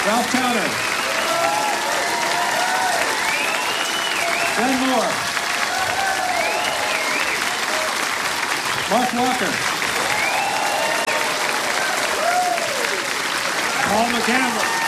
Ralph Towner. Ben Moore. Mark Walker. Paul McCampbell.